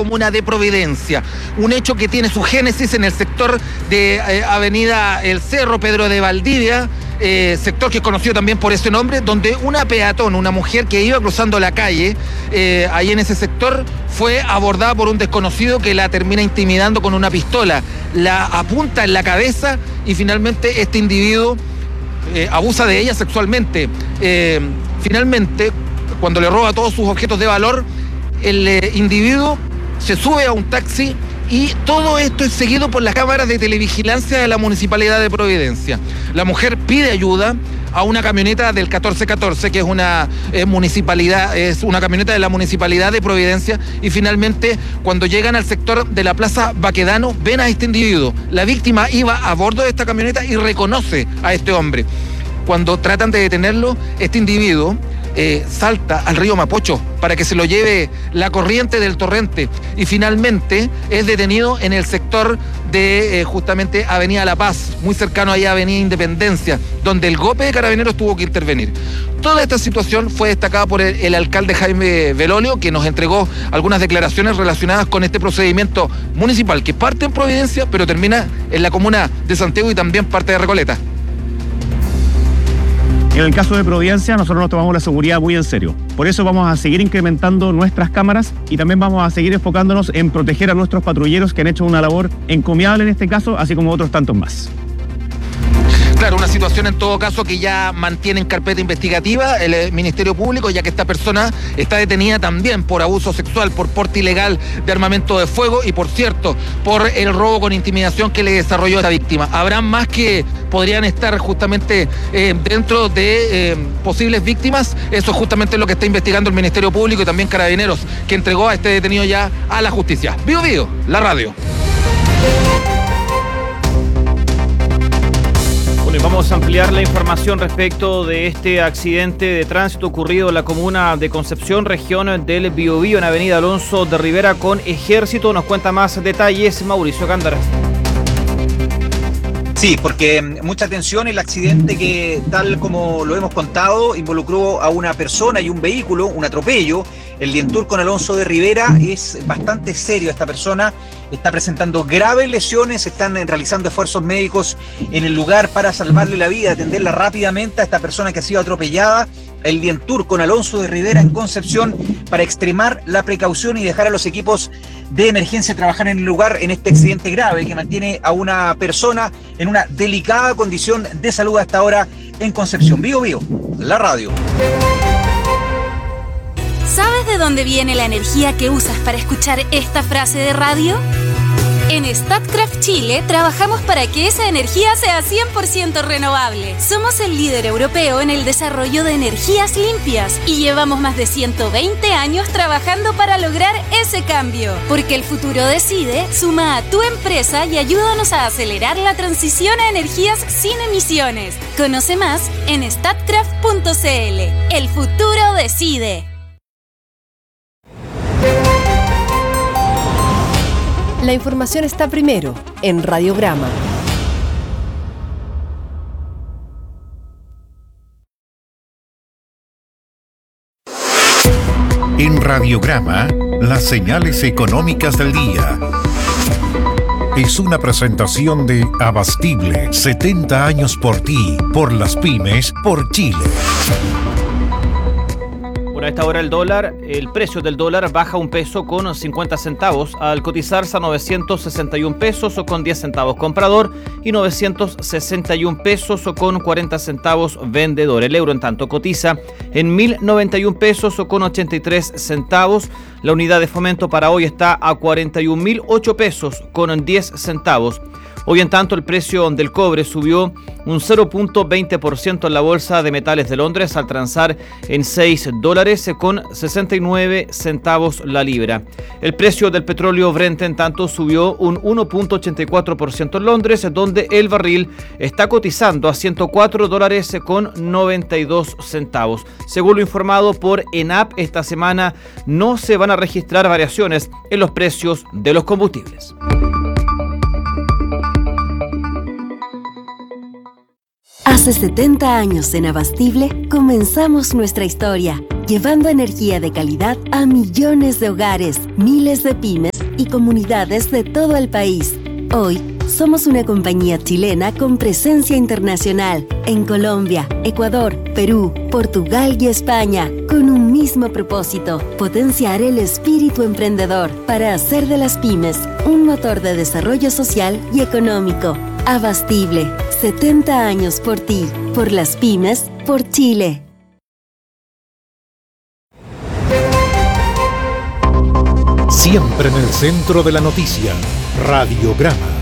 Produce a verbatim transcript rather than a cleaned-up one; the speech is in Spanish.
comuna de Providencia. Un hecho que tiene su génesis en el sector de eh, Avenida El Cerro, Pedro de Valdivia, eh, sector que es conocido también por ese nombre, donde una peatón, una mujer que iba cruzando la calle, eh, ahí en ese sector, fue abordada por un desconocido que la termina intimidando con una pistola. La apunta en la cabeza y finalmente este individuo eh, abusa de ella sexualmente. Eh, finalmente, cuando le roba todos sus objetos de valor, el eh, individuo se sube a un taxi y todo esto es seguido por las cámaras de televigilancia de la Municipalidad de Providencia. La mujer pide ayuda a una camioneta del catorce catorce, que es una eh, municipalidad, es una camioneta de la Municipalidad de Providencia, y finalmente, cuando llegan al sector de la Plaza Baquedano, ven a este individuo. La víctima iba a bordo de esta camioneta y reconoce a este hombre. Cuando tratan de detenerlo, este individuo Eh, salta al río Mapocho para que se lo lleve la corriente del torrente y finalmente es detenido en el sector de eh, justamente Avenida La Paz, muy cercano ahí a Avenida Independencia, donde el GOPE de Carabineros tuvo que intervenir. Toda esta situación fue destacada por el, el alcalde Jaime Belolio, que nos entregó algunas declaraciones relacionadas con este procedimiento municipal que parte en Providencia pero termina en la comuna de Santiago y también parte de Recoleta. En el caso de Providencia, nosotros nos tomamos la seguridad muy en serio. Por eso vamos a seguir incrementando nuestras cámaras y también vamos a seguir enfocándonos en proteger a nuestros patrulleros que han hecho una labor encomiable en este caso, así como otros tantos más. Claro, una situación en todo caso que ya mantiene en carpeta investigativa el Ministerio Público, ya que esta persona está detenida también por abuso sexual, por porte ilegal de armamento de fuego y, por cierto, por el robo con intimidación que le desarrolló a esta víctima. Habrán más que podrían estar justamente eh, dentro de eh, posibles víctimas. Eso es justamente lo que está investigando el Ministerio Público y también Carabineros, que entregó a este detenido ya a la justicia. Bio Bio, la radio. Bueno, y vamos a ampliar la información respecto de este accidente de tránsito ocurrido en la comuna de Concepción, región del Biobío, en Avenida Alonso de Rivera con Ejército. Nos cuenta más detalles Mauricio Gándara. Sí, porque mucha atención, el accidente que, tal como lo hemos contado, involucró a una persona y un vehículo, un atropello. El Dientur con Alonso de Rivera es bastante serio. Esta persona está presentando graves lesiones, están realizando esfuerzos médicos en el lugar para salvarle la vida, atenderla rápidamente a esta persona que ha sido atropellada. El Dientur con Alonso de Rivera en Concepción, para extremar la precaución y dejar a los equipos de emergencia trabajar en el lugar en este accidente grave que mantiene a una persona en una delicada condición de salud hasta ahora en Concepción. Bio Bio, la radio. ¿Sabes de dónde viene la energía que usas para escuchar esta frase de radio? En Statkraft Chile trabajamos para que esa energía sea cien por ciento renovable. Somos el líder europeo en el desarrollo de energías limpias y llevamos más de ciento veinte años trabajando para lograr ese cambio. Porque el futuro decide, suma a tu empresa y ayúdanos a acelerar la transición a energías sin emisiones. Conoce más en statkraft punto c l. El futuro decide. La información está primero en Radiograma. En Radiograma, las señales económicas del día. Es una presentación de Abastible, setenta años por ti, por las pymes, por Chile. A esta hora el dólar, el precio del dólar baja un peso con cincuenta centavos al cotizarse a novecientos sesenta y un pesos o con diez centavos comprador y novecientos sesenta y un pesos o con cuarenta centavos vendedor. El euro en tanto cotiza en mil noventa y un pesos o con ochenta y tres centavos. La unidad de fomento para hoy está a cuarenta y un mil ocho pesos con diez centavos. Hoy en tanto el precio del cobre subió un cero punto veinte por ciento en la Bolsa de Metales de Londres al transar en seis dólares con sesenta y nueve centavos la libra. El precio del petróleo Brent en tanto subió un uno punto ochenta y cuatro por ciento en Londres, donde el barril está cotizando a ciento cuatro dólares con noventa y dos centavos. Según lo informado por ENAP, esta semana no se van a registrar variaciones en los precios de los combustibles. Hace setenta años en Abastible comenzamos nuestra historia, llevando energía de calidad a millones de hogares, miles de pymes y comunidades de todo el país. Hoy, somos una compañía chilena con presencia internacional en Colombia, Ecuador, Perú, Portugal y España, con un mismo propósito: potenciar el espíritu emprendedor para hacer de las pymes un motor de desarrollo social y económico. Abastible, setenta años por ti, por las pymes, por Chile. Siempre en el centro de la noticia, Radiograma.